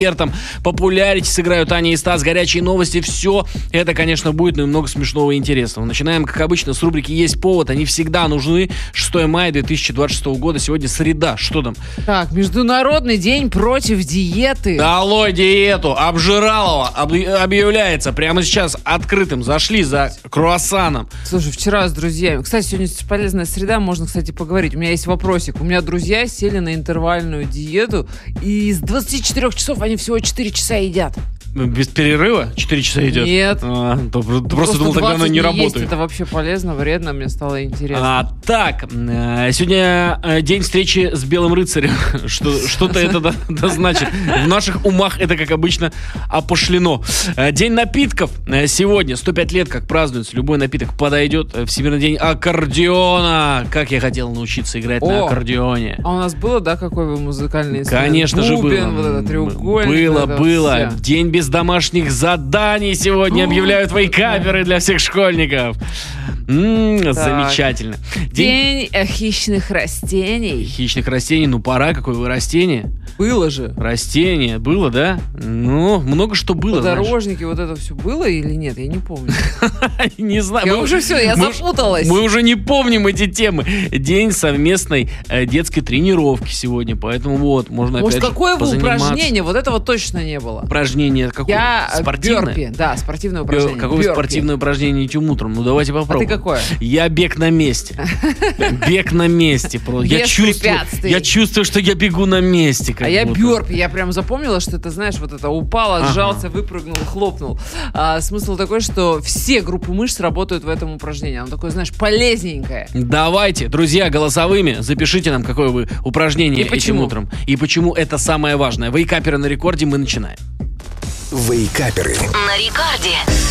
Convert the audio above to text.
Популярити сыграют Аня и Стас, горячие новости, все это, конечно, будет, но и много смешного и интересного. Начинаем, как обычно, с рубрики «Есть повод», они всегда нужны. 6 мая 2026 года, сегодня среда, что там? Так, Международный день против диеты. Долой диету, Обжиралова объявляется прямо сейчас открытым, зашли за круассаном. Слушай, вчера с друзьями, кстати, сегодня полезная среда, можно, кстати, поговорить. У меня есть вопросик, у меня друзья сели на интервальную диету, и с 24 часов они всего 4 часа едят. Без перерыва 4 часа идет? Нет. Просто думал, тогда она не работает. Это вообще полезно, вредно, мне стало интересно. Так, сегодня день встречи с Белым рыцарем. Что-то это значит. В наших умах это, как обычно, опошлено. День напитков сегодня. 105 лет, как празднуется. Любой напиток подойдет. Всемирный день аккордеона. Как я хотел научиться играть на аккордеоне. А у нас было, да, какой вы музыкальный инструмент? Конечно же было. Вот этот треугольник. Было. День без домашних заданий сегодня объявляют вейкаперы для всех школьников. Замечательно. День хищных растений. Хищных растений, пора, какое вы растение. Было же. Растение, было, да? Много что было. Подорожники, вот это все было или нет? Я не помню. Не знаю. Я запуталась. Мы уже не помним эти темы. День совместной детской тренировки сегодня, поэтому можно опять же какое позаниматься. упражнение? Вот этого точно не было. Упражнение какое? Спортивное? Бёрпи, да, спортивное упражнение. Какое спортивное упражнение этим утром? Давайте попробуем. А ты какое? Я бег на месте. Бег на месте. Я чувствую, что я бегу на месте. А я бёрпи. Я прям запомнила, что это, знаешь, вот это упал, отжался, выпрыгнул, хлопнул. Смысл такой, что все группы мышц работают в этом упражнении. Оно такое, знаешь, полезненькое. Давайте, друзья, голосовыми запишите нам, какое вы упражнение этим утром. И почему это самое важное. Вейкаперы на рекорде, мы начинаем. Вейкаперы. На рекорде.